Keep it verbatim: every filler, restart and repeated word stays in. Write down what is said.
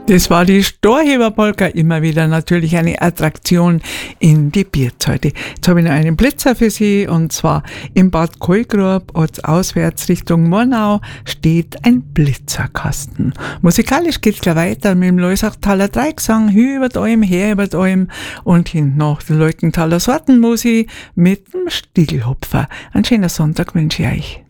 Das war die Storheberpolka, immer wieder natürlich eine Attraktion in die Bierzelte. Jetzt habe ich noch einen Blitzer für Sie, und zwar im Bad Kohlgrub, ortsauswärts Richtung Murnau, steht ein Blitzerkasten. Musikalisch geht es gleich weiter mit dem Loisachtaler Dreigesang, hü über allem, her über allem, und hinten noch die Leutenthaler Sortenmusik mit dem Stiegelhopfer. Einen schönen Sonntag wünsche ich euch.